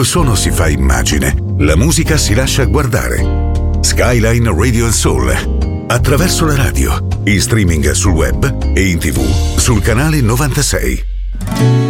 il suono si fa immagine, la musica si lascia guardare. Skyline Radio and Soul, attraverso la radio, in streaming sul web e in TV sul canale 96.